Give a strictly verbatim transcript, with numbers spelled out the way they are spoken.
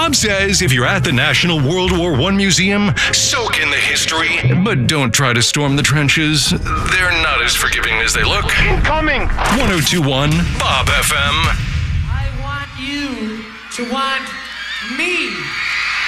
Bob says if you're at the National World War One Museum, soak in the history, but don't try to storm the trenches. They're not as forgiving as they look. Incoming! one oh two one Bob F M. I want you to want me.